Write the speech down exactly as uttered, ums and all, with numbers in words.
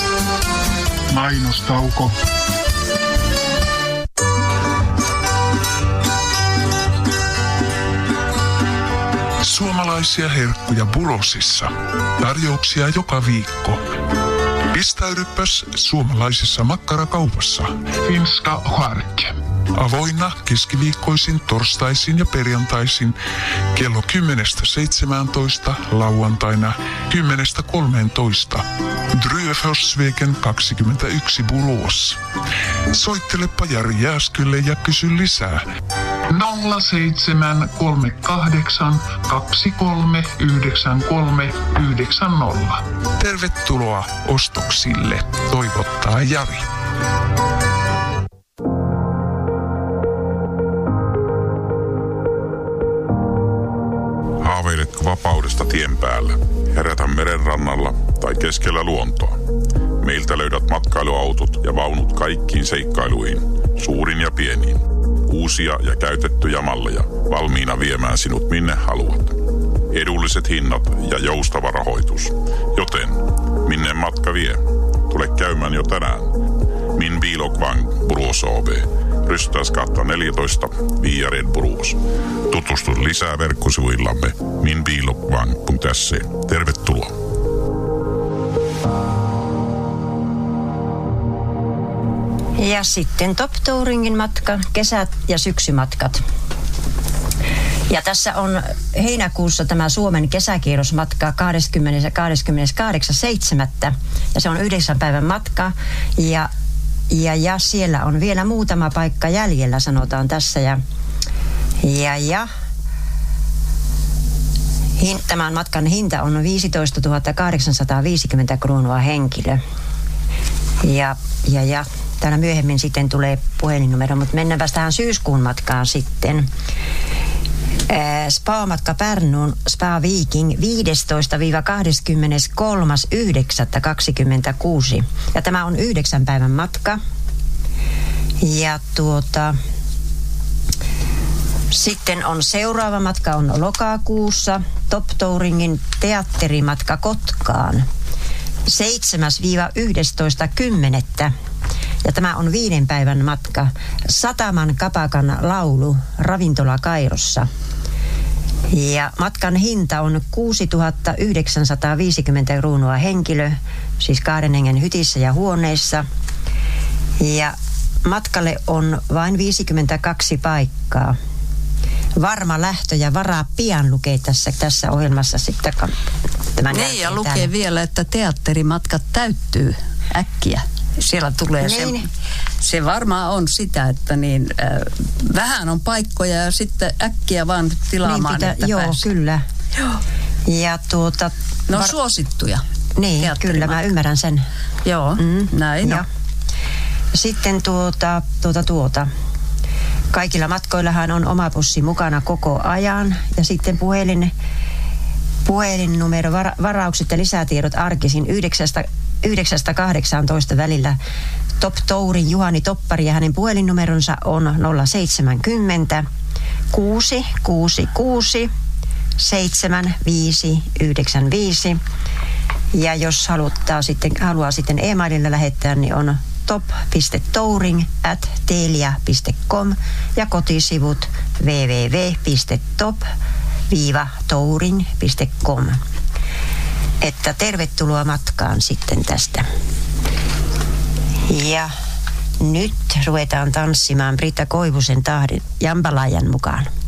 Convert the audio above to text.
Mainostauko. Suomalaisia herkkuja Burosissa. Tarjouksia joka viikko. Pistäydypäs suomalaisessa makkarakaupassa. Finska Charke. Avoinna keskiviikkoisin, torstaisin ja perjantaisin kello kymmenestä seitsemääntoista, lauantaina kymmenestä kolmeentoista. Dryefosveken kaksikymmentäyksi Borås. Soittelepa Jari Jääskylle ja kysy lisää. nolla seitsemän kolme kahdeksan kaksi kolme yhdeksän kolme yhdeksän nolla. Tervetuloa ostoksille, toivottaa Jari. Haaveiletko vapaudesta tien päällä, herätä meren rannalla tai keskellä luontoa? Meiltä löydät matkailuautot ja vaunut kaikkiin seikkailuihin, suurin ja pieniin. Uusia ja käytettyjä malleja, valmiina viemään sinut minne haluat. Edulliset hinnat ja joustava rahoitus. Joten, minne matka vie? Tule käymään jo tänään. Min bil och vagn, Borås A B. Rystäysgatan neljätoista, Viared Borås. Tutustu lisää verkkosivuillamme min bil och vagn piste se. Tervetuloa. Ja sitten Top Touringin matka, kesät ja syksymatkat. Ja tässä on heinäkuussa tämä Suomen kesäkierrosmatka kahdeskymmenes ja kahdeskymmeneskahdeksas seitsemättä ja se on yhdeksän päivän matka ja, ja, ja siellä on vielä muutama paikka jäljellä, sanotaan tässä. Ja, ja, ja hin, tämän matkan hinta on viisitoistatuhatta kahdeksansataaviisikymmentä kruunua henkilö. Ja, ja, ja täällä myöhemmin sitten tulee puhelinnumero, mutta mennäänpä tähän syyskuun matkaan sitten. Spa-matka Pärnuun, Spa Viking viidestoista kahdeskymmeneskolmas yhdeksättä kaksikymmentäkuusi. Ja tämä on yhdeksän päivän matka. Ja tuota, sitten on seuraava matka on lokakuussa Top Touringin teatterimatka Kotkaan. seitsemäs yhdestoista kymmenettä. Ja tämä on viiden päivän matka. Sataman kapakan laulu ravintola Kairossa. Ja matkan hinta on kuusituhatta yhdeksänsataaviisikymmentä kruunua henkilö, siis kahden hengen hytissä ja huoneissa. Ja matkalle on vain viisikymmentäkaksi paikkaa. Varma lähtö ja varaa pian lukee tässä, tässä ohjelmassa sitten tämän niin, ja lukee täällä vielä, että teatterimatkat täyttyy äkkiä. Siellä tulee niin. se, se varmaan on sitä, että niin äh, vähän on paikkoja ja sitten äkkiä vaan tilaamaan, niin pitä, että joo, pääsee. kyllä. Joo. Ja tuota... Ne on var... suosittuja. Niin, kyllä, mä ymmärrän sen. Joo, mm, näin ja. Sitten tuota, tuota, tuota. Kaikilla matkoillahan on oma bussi mukana koko ajan. Ja sitten puhelin, puhelinnumero, var, varaukset ja lisätiedot arkisin yhdeksästä kahdeksaantoista välillä. Top Tourin Juhani Toppari ja hänen puhelinnumeronsa on nolla seitsemänkymmentä kuusi kuusi kuusi seitsemän viisi yhdeksän viisi. Ja jos haluttaa sitten, haluaa sitten e-maililla lähettää, niin on top piste touring at telia piste com ja kotisivut double-u double-u double-u piste top touring piste com. Että tervetuloa matkaan sitten tästä. Ja nyt ruvetaan tanssimaan Britta Koivusen tahdin Jambalaajan mukaan.